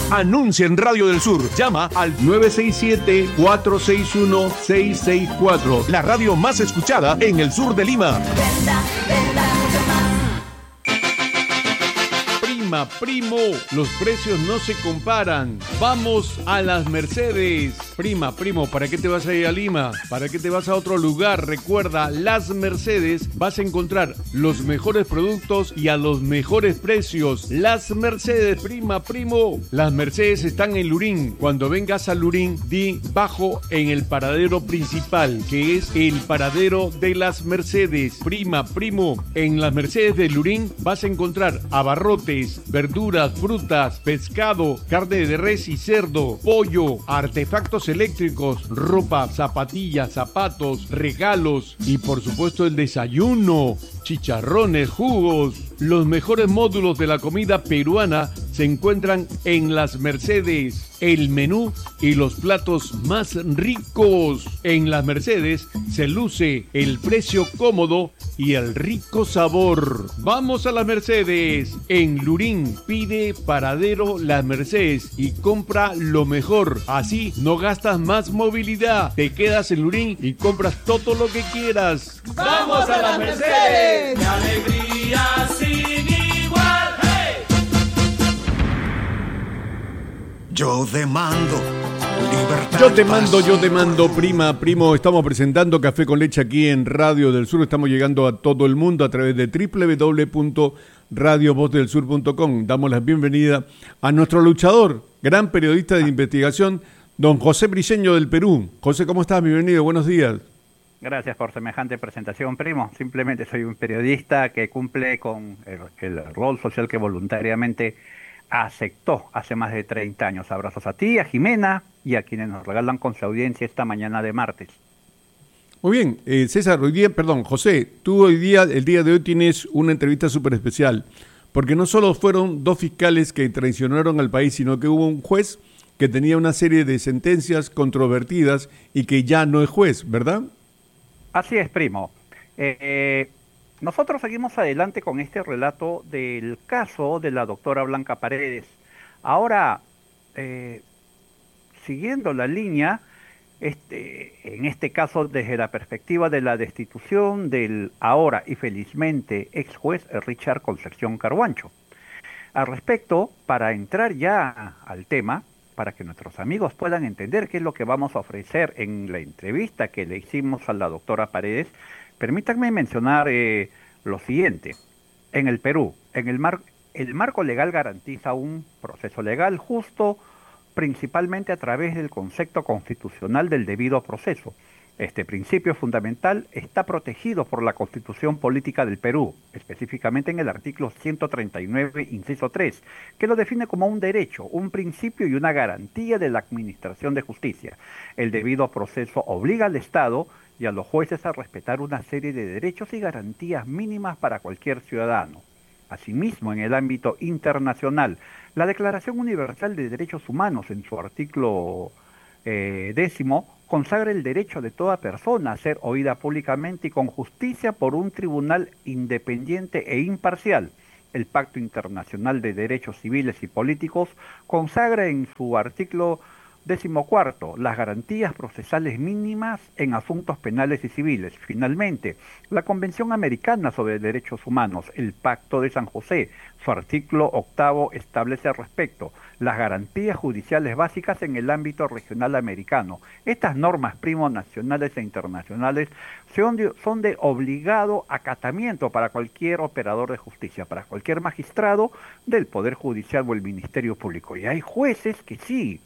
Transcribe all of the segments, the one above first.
Anuncia en Radio del Sur. Llama al 967-461-664. La radio más escuchada en el sur de Lima. Venda, venda, mucho más. Primo, los precios no se comparan. Vamos a las Mercedes. Primo, ¿para qué te vas a ir a Lima? ¿Para qué te vas a otro lugar? Recuerda, las Mercedes vas a encontrar los mejores productos y a los mejores precios. Las Mercedes, primo. Las Mercedes están en Lurín. Cuando vengas a Lurín, di bajo en el paradero principal, que es el paradero de las Mercedes. Primo, en las Mercedes de Lurín vas a encontrar abarrotes, verduras, frutas, pescado, carne de res y cerdo, pollo, artefactos eléctricos, ropa, zapatillas, zapatos, regalos y por supuesto el desayuno, chicharrones, jugos. Los mejores módulos de la comida peruana se encuentran en las Mercedes. El menú y los platos más ricos. En las Mercedes se luce el precio cómodo y el rico sabor. Vamos a las Mercedes. En Lurín, pide paradero Las Mercedes y compra lo mejor. Así no gastas más movilidad. Te quedas en Lurín y compras todo lo que quieras. ¡Vamos a las Mercedes! ¡Qué alegría sin igual! ¡Hey! Yo demando libertad. Yo te mando, primo. Estamos presentando Café con Leche aquí en Radio del Sur. Estamos llegando a todo el mundo a través de www.radiovozdelsur.com. Damos la bienvenida a nuestro luchador, gran periodista de investigación, don José Briceño del Perú. José, ¿cómo estás? Bienvenido, buenos días. Gracias por semejante presentación, primo. Simplemente soy un periodista que cumple con el rol social que voluntariamente aceptó hace más de 30 años. Abrazos a ti, a Jimena y a quienes nos regalan con su audiencia esta mañana de martes. Muy bien, José, tú el día de hoy tienes una entrevista súper especial, porque no solo fueron dos fiscales que traicionaron al país, sino que hubo un juez que tenía una serie de sentencias controvertidas y que ya no es juez, ¿verdad? Así es, primo. Nosotros seguimos adelante con este relato del caso de la doctora Blanca Paredes. Ahora, siguiendo la línea, en este caso desde la perspectiva de la destitución del ahora y felizmente ex juez Richard Concepción Carhuancho. Al respecto, para entrar ya al tema, para que nuestros amigos puedan entender qué es lo que vamos a ofrecer en la entrevista que le hicimos a la doctora Paredes, permítanme mencionar lo siguiente. En el Perú, el marco legal garantiza un proceso legal justo, principalmente a través del concepto constitucional del debido proceso. Este principio fundamental está protegido por la Constitución Política del Perú, específicamente en el artículo 139, inciso 3, que lo define como un derecho, un principio y una garantía de la administración de justicia. El debido proceso obliga al Estado y a los jueces a respetar una serie de derechos y garantías mínimas para cualquier ciudadano. Asimismo, en el ámbito internacional, la Declaración Universal de Derechos Humanos, en su artículo 10º, consagra el derecho de toda persona a ser oída públicamente y con justicia por un tribunal independiente e imparcial. El Pacto Internacional de Derechos Civiles y Políticos consagra en su artículo 14º las garantías procesales mínimas en asuntos penales y civiles. Finalmente, la Convención Americana sobre Derechos Humanos, el Pacto de San José, su artículo 8º establece al respecto las garantías judiciales básicas en el ámbito regional americano. Estas normas, primo, nacionales e internacionales son de obligado acatamiento para cualquier operador de justicia, para cualquier magistrado del Poder Judicial o el Ministerio Público. Y hay jueces que sí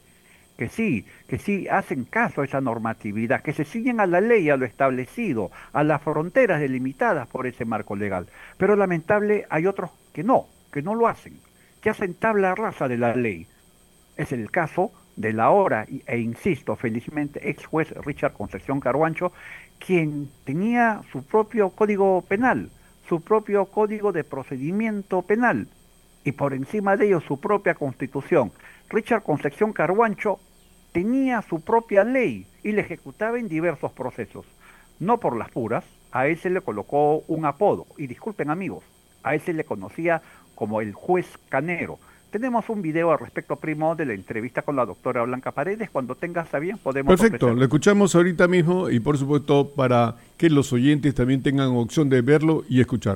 hacen caso a esa normatividad, que se ciñen a la ley, a lo establecido, a las fronteras delimitadas por ese marco legal. Pero lamentable, hay otros que no lo hacen, que hacen tabla rasa de la ley. Es el caso del ahora, insisto, felizmente ex juez Richard Concepción Carhuancho, quien tenía su propio código penal, su propio código de procedimiento penal, y por encima de ello su propia constitución. Richard Concepción Carhuancho tenía su propia ley y la ejecutaba en diversos procesos. No por las puras, a él se le colocó un apodo, y disculpen amigos, a él se le conocía como el juez canero. Tenemos un video al respecto, primo, de la entrevista con la doctora Blanca Paredes. Cuando tengas a bien, podemos Perfecto, ofrecerlo. lo escuchamos ahorita mismo y por supuesto para que los oyentes también tengan opción de verlo y escuchar.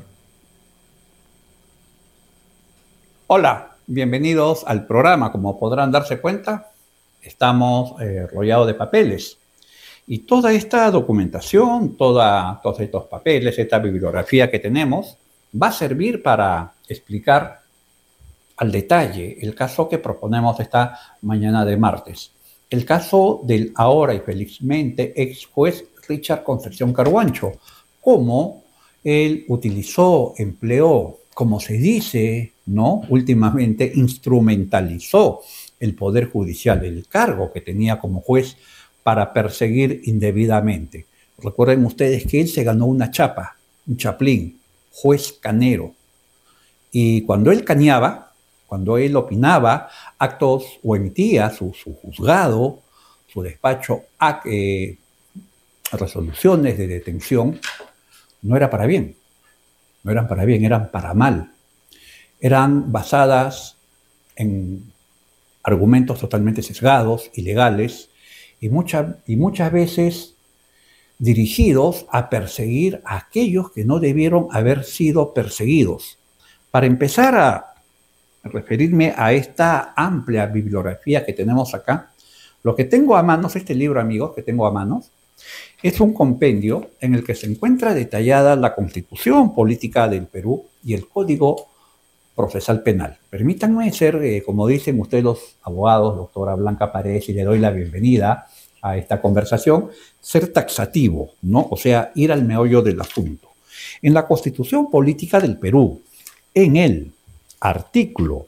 Hola, bienvenidos al programa. Como podrán darse cuenta, estamos rodeados de papeles. Y toda esta documentación, todos estos papeles, esta bibliografía que tenemos, va a servir para explicar al detalle el caso que proponemos esta mañana de martes. El caso del ahora y felizmente ex juez Richard Concepción Carhuancho. Cómo él empleó, como se dice, ¿no? Últimamente instrumentalizó el Poder Judicial, el cargo que tenía como juez para perseguir indebidamente. Recuerden ustedes que él se ganó una chapa, un chaplín, juez canero. Y cuando él caneaba, cuando él opinaba actos o emitía su juzgado, su despacho, resoluciones de detención, no era para bien, no eran para bien, eran para mal. Eran basadas en argumentos totalmente sesgados, ilegales, y muchas veces dirigidos a perseguir a aquellos que no debieron haber sido perseguidos. Para empezar a referirme a esta amplia bibliografía que tenemos acá, lo que tengo a manos, este libro, amigos, que tengo a manos, es un compendio en el que se encuentra detallada la Constitución Política del Perú y el Código Procesal Penal. Permítanme ser, como dicen ustedes los abogados, doctora Blanca Paredes, y le doy la bienvenida a esta conversación, ser taxativo, ¿no? O sea, ir al meollo del asunto. En la Constitución Política del Perú, en el artículo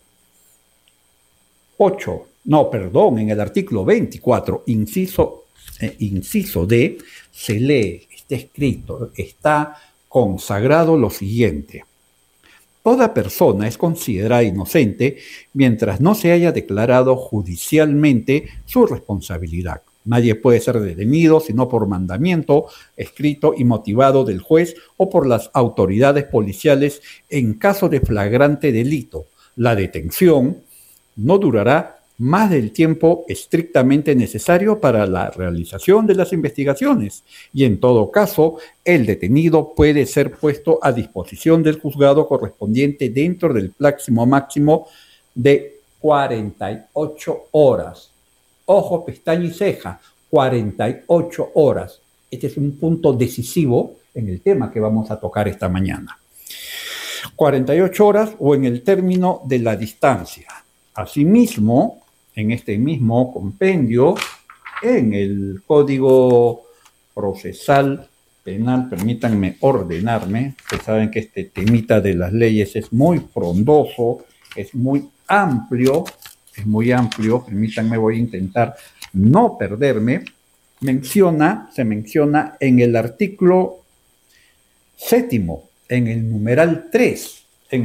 en el artículo 24, inciso D, se lee, está escrito, está consagrado lo siguiente: toda persona es considerada inocente mientras no se haya declarado judicialmente su responsabilidad. Nadie puede ser detenido sino por mandamiento escrito y motivado del juez o por las autoridades policiales en caso de flagrante delito. La detención no durará más del tiempo estrictamente necesario para la realización de las investigaciones y en todo caso el detenido puede ser puesto a disposición del juzgado correspondiente dentro del plazo máximo de 48 horas. Ojo, pestaña y ceja, 48 horas. Este es un punto decisivo en el tema que vamos a tocar esta mañana. 48 horas o en el término de la distancia. Asimismo, en este mismo compendio, en el Código Procesal Penal, permítanme ordenarme, ustedes saben que este temita de las leyes es muy frondoso, es muy amplio, permítanme, voy a intentar no perderme. Se menciona en el artículo 7, en el numeral 3,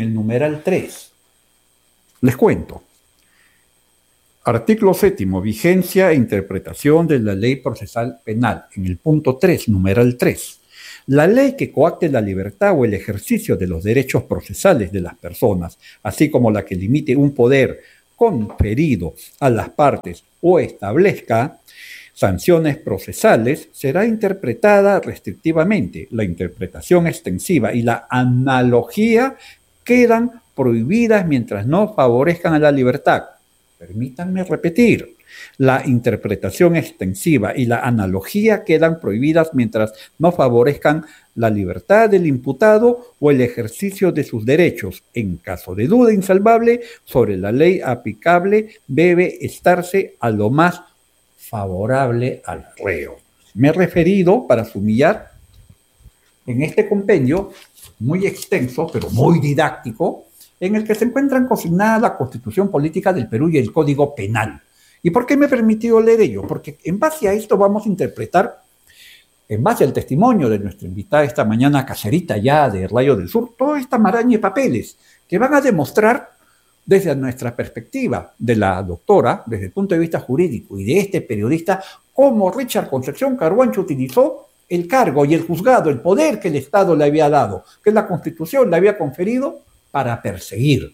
les cuento. Artículo 7, vigencia e interpretación de la ley procesal penal. En el punto 3, numeral 3. La ley que coacte la libertad o el ejercicio de los derechos procesales de las personas, así como la que limite un poder conferido a las partes o establezca sanciones procesales, será interpretada restrictivamente. La interpretación extensiva y la analogía quedan prohibidas mientras no favorezcan a la libertad. Permítanme repetir. La interpretación extensiva y la analogía quedan prohibidas mientras no favorezcan la libertad del imputado o el ejercicio de sus derechos. En caso de duda insalvable sobre la ley aplicable, debe estarse a lo más favorable al reo. Me he referido, para sumillar, en este compendio muy extenso, pero muy didáctico, en el que se encuentran consignadas la Constitución Política del Perú y el Código Penal. ¿Y por qué me he permitido leer ello? Porque en base a esto vamos a interpretar, en base al testimonio de nuestra invitada esta mañana, Caserita ya de Rayo del Sur, toda esta maraña de papeles que van a demostrar desde nuestra perspectiva de la doctora, desde el punto de vista jurídico y de este periodista, cómo Richard Concepción Carhuancho utilizó el cargo y el juzgado, el poder que el Estado le había dado, que la Constitución le había conferido para perseguir.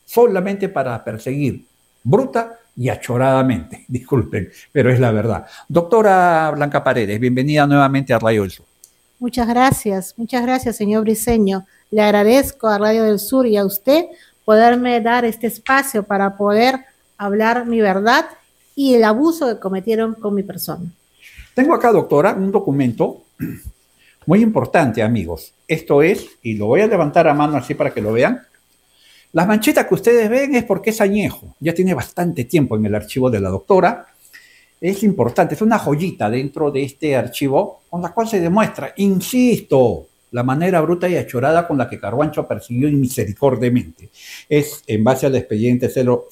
solamente para perseguir bruta y achoradamente, disculpen, pero es la verdad. Doctora Blanca Paredes, bienvenida nuevamente a Radio del Sur. Muchas gracias, señor Briceño. Le agradezco a Radio del Sur y a usted poderme dar este espacio para poder hablar mi verdad y el abuso que cometieron con mi persona. Tengo acá, doctora, un documento muy importante, amigos. Esto es, y lo voy a levantar a mano así para que lo vean. Las manchitas que ustedes ven es porque es añejo. Ya tiene bastante tiempo en el archivo de la doctora. Es importante, es una joyita dentro de este archivo con la cual se demuestra, insisto, la manera bruta y achorada con la que Carhuancho persiguió inmisericordiamente. Es en base al expediente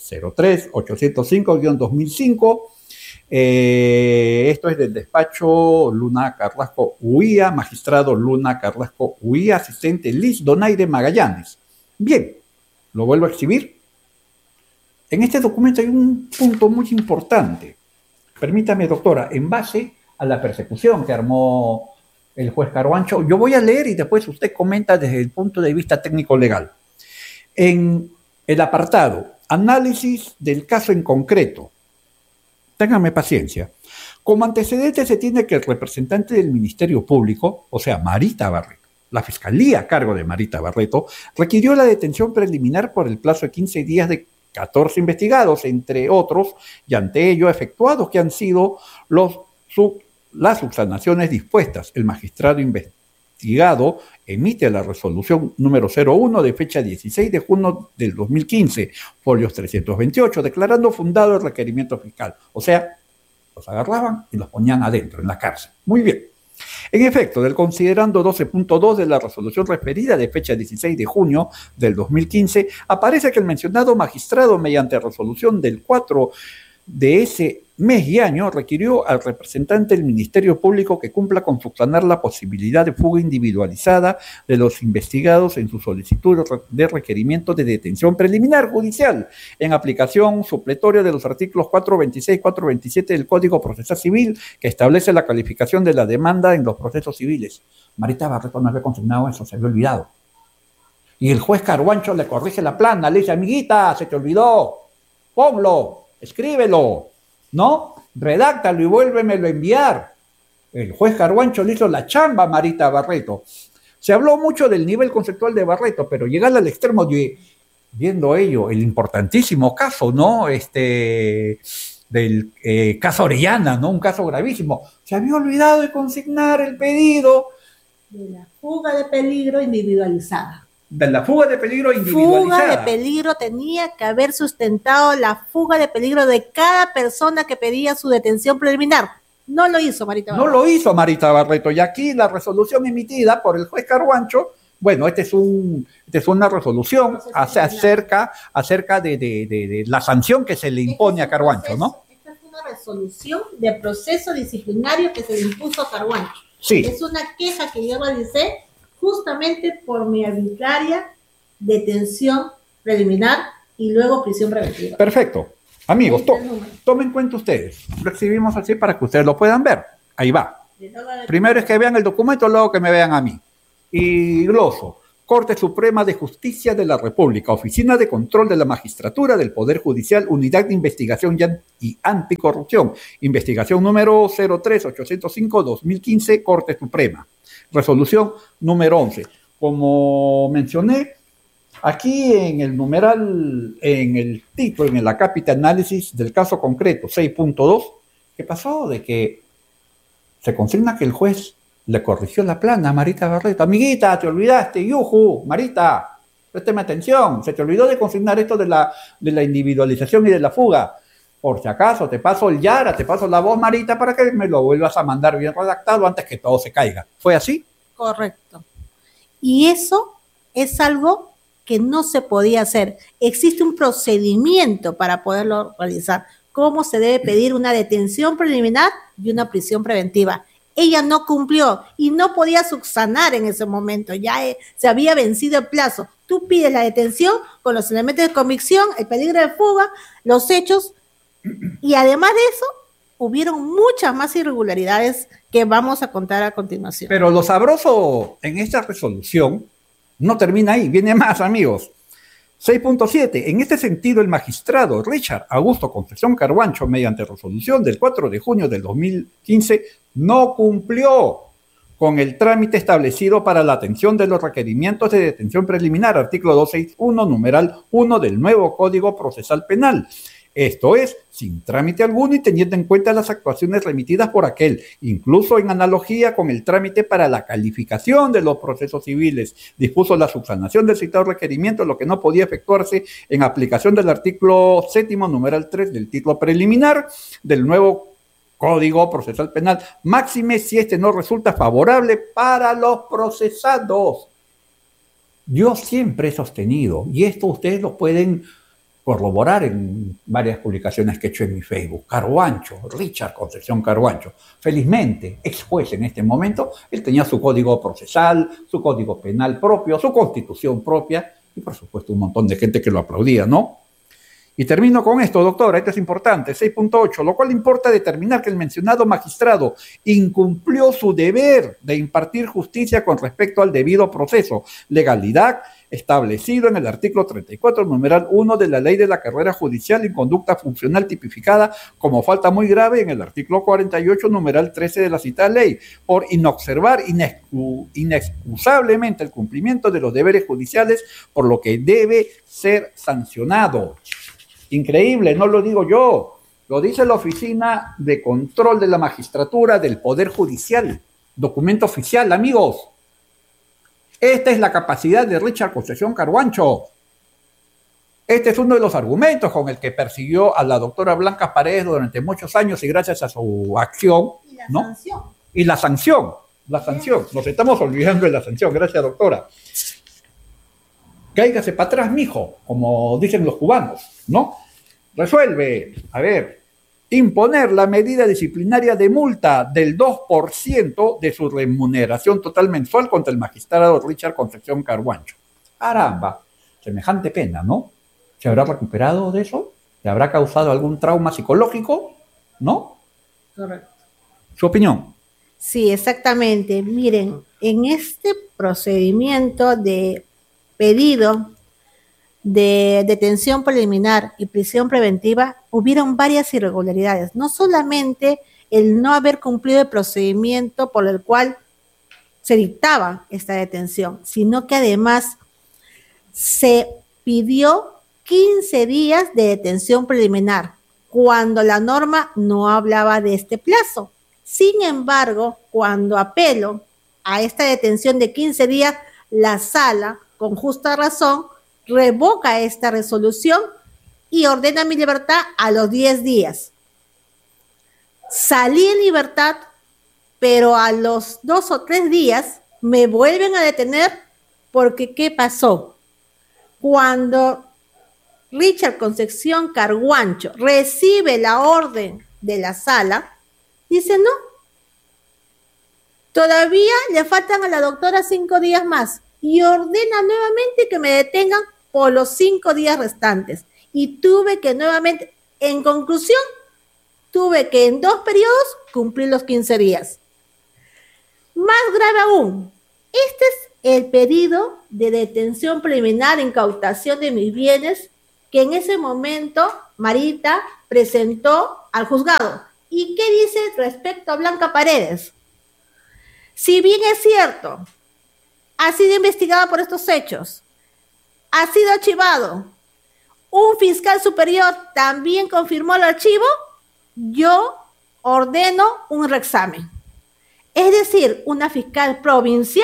003-805-2005. Esto es del despacho Luna Carrasco Huía, magistrado Luna Carrasco Huía, asistente Liz Donaire Magallanes. Bien, lo vuelvo a exhibir. En este documento hay un punto muy importante. Permítame, doctora, en base a la persecución que armó el juez Carhuancho, yo voy a leer y después usted comenta desde el punto de vista técnico-legal. En el apartado, análisis del caso en concreto. Ténganme paciencia. Como antecedente se tiene que el representante del Ministerio Público, o sea, Marita Barreto, la Fiscalía a cargo de Marita Barreto, requirió la detención preliminar por el plazo de 15 días de 14 investigados, entre otros, y ante ello efectuados que han sido las subsanaciones dispuestas. El magistrado investigado emite la resolución número 01 de fecha 16 de junio del 2015, folios 328, declarando fundado el requerimiento fiscal. O sea, los agarraban y los ponían adentro, en la cárcel. Muy bien. En efecto, del considerando 12.2 de la resolución referida de fecha 16 de junio del 2015, aparece que el mencionado magistrado, mediante resolución del 4 de ese mes y año, requirió al representante del Ministerio Público que cumpla con subsanar la posibilidad de fuga individualizada de los investigados en su solicitud de requerimiento de detención preliminar judicial, en aplicación supletoria de los artículos 426 y 427 del Código Procesal Civil, que establece la calificación de la demanda en los procesos civiles. Marita Barreto no había consignado eso, se había olvidado. Y el juez Carhuancho le corrige la plana, le dice, amiguita, se te olvidó, ponlo, escríbelo, ¿no? Redáctalo y vuélvemelo a enviar. El juez Carhuancho le hizo la chamba a Marita Barreto. Se habló mucho del nivel conceptual de Barreto, pero llegar al extremo de, viendo ello, el importantísimo caso, ¿no? Del caso Orellana, ¿no? Un caso gravísimo. Se había olvidado de consignar el pedido de la fuga de peligro individualizada. De la fuga de peligro individualizada. Fuga de peligro, tenía que haber sustentado la fuga de peligro de cada persona que pedía su detención preliminar. No lo hizo Marita Barreto. No lo hizo Marita Barreto. Y aquí la resolución emitida por el juez Carhuancho, bueno, esta es una resolución acerca de la sanción que se le impone a Carhuancho, ¿no? Esta es una resolución de proceso disciplinario que se le impuso a Carhuancho. Sí. Es una queja que yo realicé justamente por mi arbitraria detención preliminar y luego prisión preventiva. Perfecto. Amigos, tomen en cuenta ustedes. Lo exhibimos así para que ustedes lo puedan ver. Ahí va. Primero es que vean el documento, luego que me vean a mí. Y gloso. Corte Suprema de Justicia de la República, Oficina de Control de la Magistratura del Poder Judicial, Unidad de Investigación y Anticorrupción, investigación número 03805-2015, Corte Suprema. Resolución número 11. Como mencioné, aquí en el numeral, en el título, en el acápite análisis del caso concreto 6.2, ¿qué pasó? De que se consigna que el juez le corrigió la plana a Marita Barreto. Amiguita, te olvidaste, yuju, Marita, présteme atención, se te olvidó de consignar esto de la individualización y de la fuga. Por si acaso, te paso el Yara, te paso la voz, Marita, para que me lo vuelvas a mandar bien redactado antes que todo se caiga. ¿Fue así? Correcto. Y eso es algo que no se podía hacer. Existe un procedimiento para poderlo realizar. ¿Cómo se debe pedir una detención preliminar y una prisión preventiva? Ella no cumplió y no podía subsanar en ese momento, ya se había vencido el plazo. Tú pides la detención con los elementos de convicción, el peligro de fuga, los hechos, y además de eso, hubieron muchas más irregularidades que vamos a contar a continuación. Pero lo sabroso en esta resolución no termina ahí, viene más, amigos. 6.7. En este sentido, el magistrado Richard Augusto Concepción Carhuancho, mediante resolución del 4 de junio del 2015, no cumplió con el trámite establecido para la atención de los requerimientos de detención preliminar, artículo 261, numeral 1 del nuevo Código Procesal Penal. Esto es, sin trámite alguno y teniendo en cuenta las actuaciones remitidas por aquel, incluso en analogía con el trámite para la calificación de los procesos civiles. Dispuso la subsanación del citado requerimiento, lo que no podía efectuarse en aplicación del artículo 7, numeral 3 del título preliminar del nuevo Código Procesal Penal, máxime si este no resulta favorable para los procesados. Yo siempre he sostenido, y esto ustedes lo pueden corroborar en varias publicaciones que he hecho en mi Facebook, Carhuancho, Richard Concepción Carhuancho, felizmente, ex juez en este momento, él tenía su código procesal, su código penal propio, su constitución propia, y por supuesto un montón de gente que lo aplaudía, ¿no? Y termino con esto, doctora, esto es importante, 6.8, lo cual importa determinar que el mencionado magistrado incumplió su deber de impartir justicia con respecto al debido proceso, legalidad establecido en el artículo 34, numeral 1 de la Ley de la Carrera Judicial y Conducta Funcional tipificada como falta muy grave en el artículo 48, numeral 13 de la citada ley, por inobservar inexcusablemente el cumplimiento de los deberes judiciales, por lo que debe ser sancionado. Increíble, no lo digo yo, lo dice la Oficina de Control de la Magistratura del Poder Judicial, documento oficial, amigos. Esta es la capacidad de Richard Concepción Carhuancho. Este es uno de los argumentos con el que persiguió a la doctora Blanca Paredes durante muchos años y gracias a su acción, ¿no? Sanción. Y la sanción. Nos estamos olvidando de la sanción, gracias doctora. Cáigase para atrás, mijo, como dicen los cubanos, ¿no? Resuelve, imponer la medida disciplinaria de multa del 2% de su remuneración total mensual contra el magistrado Richard Concepción Carhuancho. Caramba, semejante pena, ¿no? ¿Se habrá recuperado de eso? ¿Le habrá causado algún trauma psicológico? ¿No? Correcto. ¿Su opinión? Sí, exactamente. Miren, en este procedimiento de pedido de detención preliminar y prisión preventiva, hubieron varias irregularidades. No solamente el no haber cumplido el procedimiento por el cual se dictaba esta detención, sino que además se pidió 15 días de detención preliminar, cuando la norma no hablaba de este plazo. Sin embargo, cuando apelo a esta detención de 15 días, la sala, con justa razón, revoca esta resolución y ordena mi libertad a los 10 días. Salí en libertad, pero a los 2 o 3 días me vuelven a detener porque ¿qué pasó? Cuando Richard Concepción Carhuancho recibe la orden de la sala, dice no, todavía le faltan a la doctora 5 días más y ordena nuevamente que me detengan por los 5 días restantes. Y tuve que nuevamente, en conclusión, tuve que en 2 periodos cumplir los 15 días. Más grave aún, este es el pedido de detención preliminar, incautación de mis bienes, que en ese momento Marita presentó al juzgado. ¿Y qué dice respecto a Blanca Paredes? Si bien es cierto, ha sido investigada por estos hechos, ha sido archivado, un fiscal superior también confirmó el archivo, yo ordeno un reexamen. Es decir, una fiscal provincial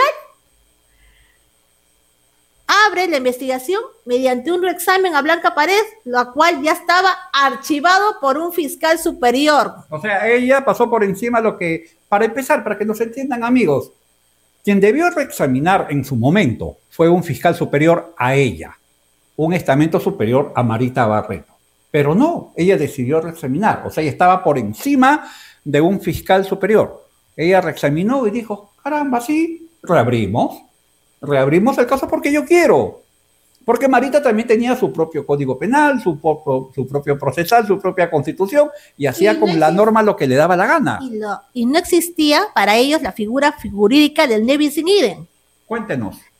abre la investigación mediante un reexamen a Blanca Paredes, lo cual ya estaba archivado por un fiscal superior. O sea, ella pasó por encima lo que, para empezar, para que nos entiendan amigos, quien debió reexaminar en su momento fue un fiscal superior a ella, un estamento superior a Marita Barreto. Pero no, ella decidió reexaminar, o sea, ella estaba por encima de un fiscal superior. Ella reexaminó y dijo, caramba, sí, reabrimos el caso porque yo quiero. Porque Marita también tenía su propio código penal, su propio procesal, su propia constitución, y hacía con la norma lo que le daba la gana. Y no existía para ellos la figura jurídica del ne bis in idem. Cuéntenos.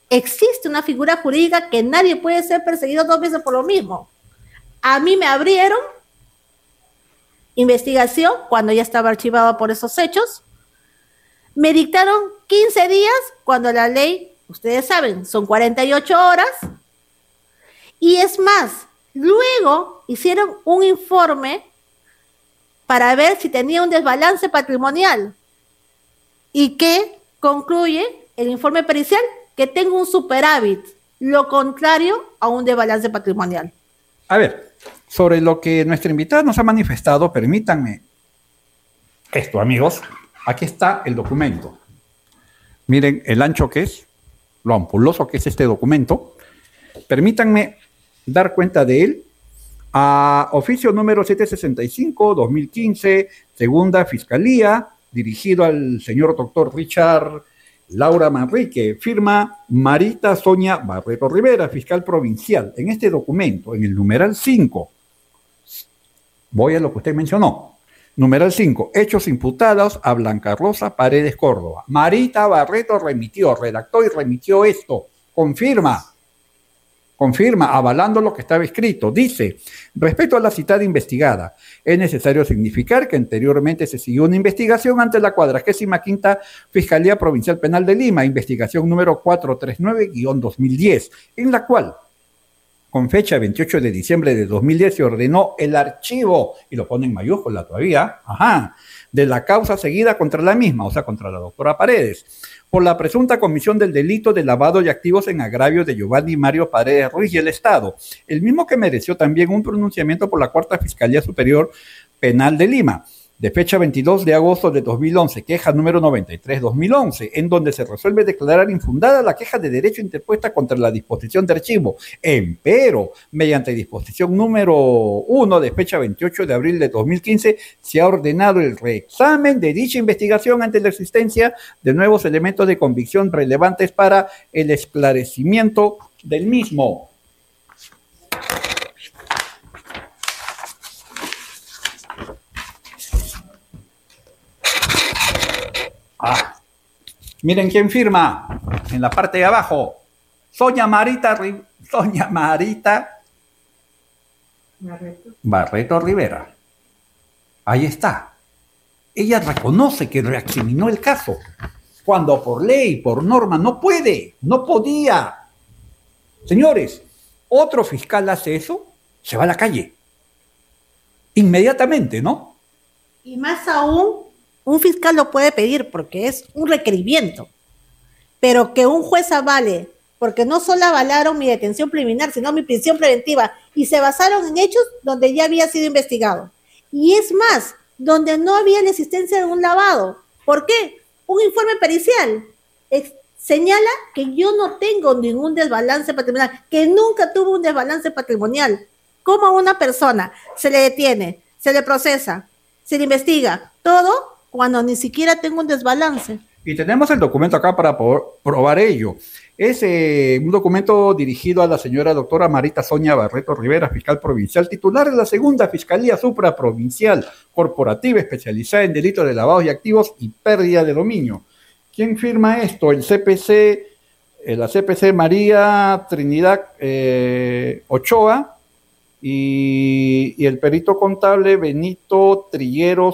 existe una figura jurídica que nadie puede ser perseguido 2 veces por lo mismo. A mí me abrieron investigación cuando ya estaba archivado por esos hechos. Me dictaron 15 días cuando la ley, ustedes saben, son 48 horas. Y es más, luego hicieron un informe para ver si tenía un desbalance patrimonial. ¿Y qué concluye el informe pericial? Que tengo un superávit, lo contrario a un desbalance patrimonial. A ver, sobre lo que nuestra invitada nos ha manifestado, permítanme esto, amigos. Aquí está el documento. Miren el ancho que es, lo ampuloso que es este documento. Permítanme dar cuenta de él. A oficio número 765-2015, segunda Fiscalía, dirigido al señor doctor Richard Laura Manrique, firma Marita Sonia Barreto Rivera, fiscal provincial. En este documento, en el numeral 5, voy a lo que usted mencionó. Numeral 5, hechos imputados a Blanca Rosa Paredes Córdoba. Marita Barreto redactó y remitió esto. Confirma, avalando lo que estaba escrito. Dice, respecto a la citada investigada, es necesario significar que anteriormente se siguió una investigación ante la 45ª Fiscalía Provincial Penal de Lima, investigación número 439-2010, en la cual, con fecha 28 de diciembre de 2010, se ordenó el archivo, y lo pone en mayúscula todavía, de la causa seguida contra la misma, o sea, contra la doctora Paredes, por la presunta comisión del delito de lavado de activos en agravio de Giovanni Mario Paredes Ruiz y el Estado, el mismo que mereció también un pronunciamiento por la Cuarta Fiscalía Superior Penal de Lima, de fecha 22 de agosto de 2011, queja número 93-2011, en donde se resuelve declarar infundada la queja de derecho interpuesta contra la disposición de archivo. Empero, mediante disposición número 1 de fecha 28 de abril de 2015, se ha ordenado el reexamen de dicha investigación ante la existencia de nuevos elementos de convicción relevantes para el esclarecimiento del mismo. Miren quién firma en la parte de abajo. Sonia Marita Barreto Rivera. Ahí está. Ella reconoce que reexaminó el caso, cuando por ley, por norma, no podía. Señores, otro fiscal hace eso, se va a la calle. Inmediatamente, ¿no? Y más aún, un fiscal lo puede pedir porque es un requerimiento, pero que un juez avale, porque no solo avalaron mi detención preliminar, sino mi prisión preventiva, y se basaron en hechos donde ya había sido investigado. Y es más, donde no había la existencia de un lavado. ¿Por qué? Un informe pericial señala que yo no tengo ningún desbalance patrimonial, que nunca tuve un desbalance patrimonial. ¿Cómo a una persona se le detiene, se le procesa, se le investiga, todo cuando ni siquiera tengo un desbalance? Y tenemos el documento acá para probar ello. Es un documento dirigido a la señora doctora Marita Sonia Barreto Rivera, fiscal provincial, titular de la segunda Fiscalía Supraprovincial Corporativa especializada en delitos de lavado de activos y pérdida de dominio. ¿Quién firma esto? La CPC María Trinidad Ochoa y el perito contable Benito Trigueros